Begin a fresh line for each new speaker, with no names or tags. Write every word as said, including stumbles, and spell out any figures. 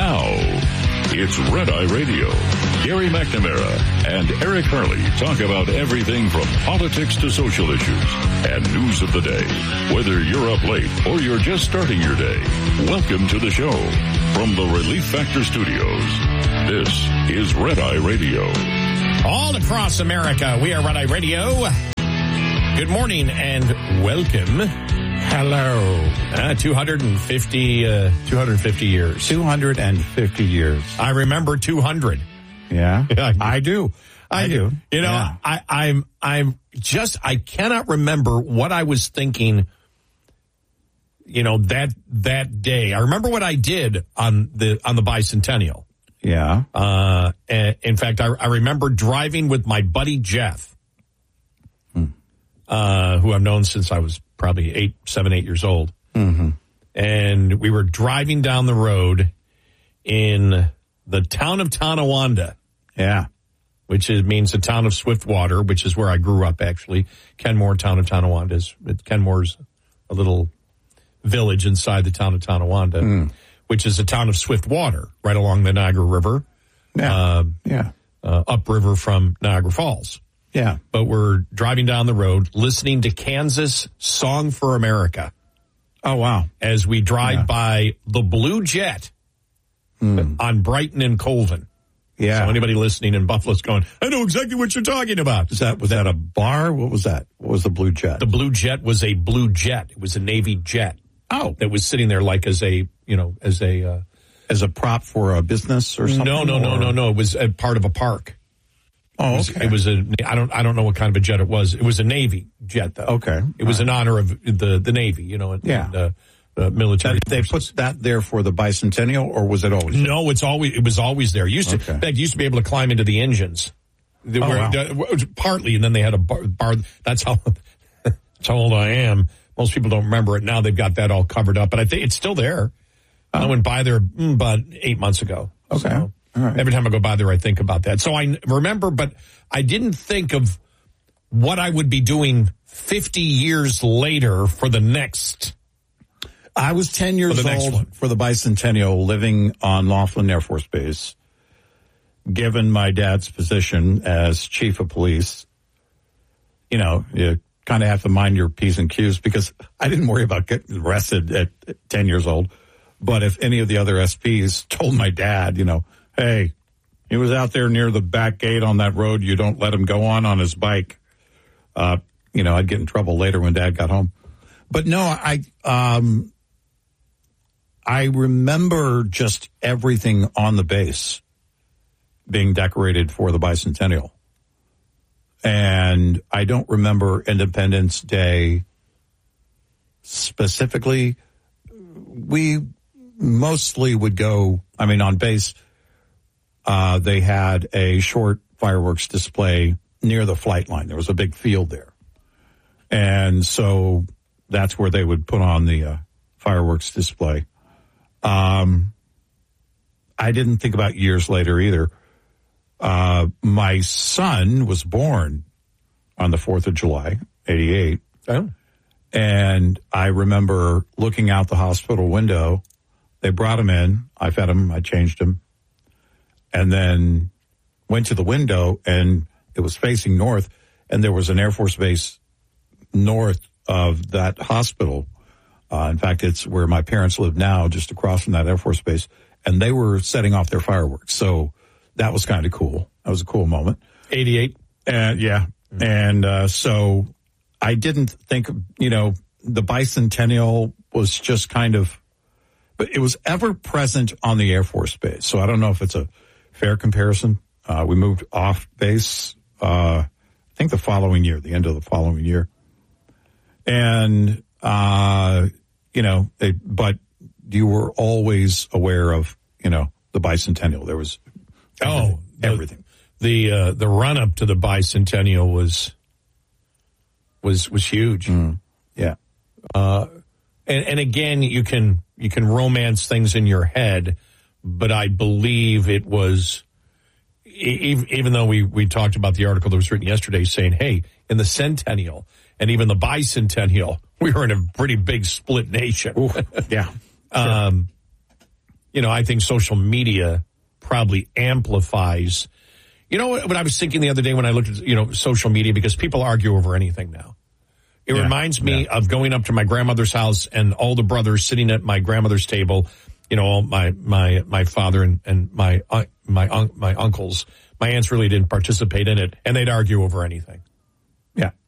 Now, it's Red Eye Radio. Gary McNamara and Eric Harley talk about everything from politics to social issues and news of the day. Whether you're up late or you're just starting your day, welcome to the show. From the Relief Factor Studios, this is Red Eye Radio.
All across America, we are Red Eye Radio. Good morning and welcome.
Hello.
Uh, two hundred fifty, uh, two hundred fifty years.
two hundred fifty years.
I remember two hundred.
Yeah,
yeah
I do. I, I do.
You know,
yeah.
I, I'm, I'm just, I cannot remember what I was thinking, you know, that, that day. I remember what I did on the, on the bicentennial.
Yeah.
Uh, and in fact, I, I remember driving with my buddy Jeff, hmm. uh, who I've known since I was probably eight, seven, eight years old.
Mm-hmm.
And we were driving down the road in the town of Tonawanda.
Yeah.
Which is, means the town of Swiftwater, which is where I grew up, actually. Kenmore, town of Tonawanda. Is, Kenmore's a little village inside the town of Tonawanda, mm. which is the town of Swiftwater, right along the Niagara River.
Yeah.
Uh,
yeah.
Uh, upriver from Niagara Falls.
Yeah.
But we're driving down the road, listening to Kansas Song for America.
Oh, wow.
As we drive yeah. by the Blue Jet mm. on Brighton and Colvin.
Yeah.
So anybody listening in Buffalo's going, I know exactly what you're talking about.
Is that, was that a bar? What was that? What was the Blue Jet?
The Blue Jet was a Blue Jet. It was a Navy jet.
Oh.
That was sitting there like as a, you know, as a, uh,
as a prop for a business or something?
No, no,
or?
no, no, no. It was a part of a park.
Oh,
it was,
okay.
It was a, I don't, I don't know what kind of a jet it was. It was a Navy jet, though.
Okay.
It was
right.
in honor of the, the Navy, you know, and,
yeah.
and uh, uh, military.
That, they put that there for the bicentennial, or was it always there?
No, it's always, it was always there. Used to,
okay.
in fact, you used to be able to climb into the engines. They
oh,
were,
wow.
uh, partly, and then they had a bar, bar that's how, that's how old I am. Most people don't remember it. Now they've got that all covered up, but I think it's still there. Oh. I went by there mm, about eight months ago.
Okay.
So
all right.
Every time I go by there, I think about that. So I remember, but I didn't think of what I would be doing fifty years later for the next.
I was ten years
for
old
one.
for the bicentennial, living on Laughlin Air Force Base. Given my dad's position as chief of police, you know, you kind of have to mind your P's and Q's, because I didn't worry about getting arrested at ten years old. But if any of the other S Ps told my dad, you know, hey, he was out there near the back gate on that road you don't let him go on on his bike, uh, you know, I'd get in trouble later when Dad got home. But no, I, um, I remember just everything on the base being decorated for the bicentennial. And I don't remember Independence Day specifically. We mostly would go, I mean, on base, uh, they had a short fireworks display near the flight line. There was a big field there. And so that's where they would put on the uh, fireworks display. Um, I didn't think about years later either. Uh, my son was born on the fourth of July, eighty-eight.
Oh.
And I remember looking out the hospital window. They brought him in. I fed him. I changed him. And then went to the window, and it was facing north. And there was an Air Force base north of that hospital. Uh, in fact, it's where my parents live now, just across from that Air Force base. And they were setting off their fireworks. So that was kind of cool. That was a cool moment.
eighty-eight.
And yeah. Mm-hmm. And uh, so I didn't think, you know, the bicentennial was just kind of, but it was ever present on the Air Force base. So I don't know if it's a fair comparison. Uh, we moved off base, uh, I think the following year, the end of the following year. And, uh, you know, they, but you were always aware of, you know, the bicentennial. There was
everything.
Oh, everything.
The, uh, the run up to the bicentennial was, was, was huge.
Mm, yeah.
Uh, and, and again, you can, you can romance things in your head, but I believe it was, even, even though we, we talked about the article that was written yesterday saying, hey, in the centennial and even the bicentennial, we were in a pretty big split nation.
Ooh, yeah.
Um, you know, I think social media probably amplifies. You know what, what I was thinking the other day when I looked at, you know, social media, because people argue over anything now. It yeah, reminds me yeah. of going up to my grandmother's house and all the brothers sitting at my grandmother's table, you know, my my my father and, and my uh, my un- my uncles. My aunts really didn't participate in it, and they'd argue over anything.
Yeah.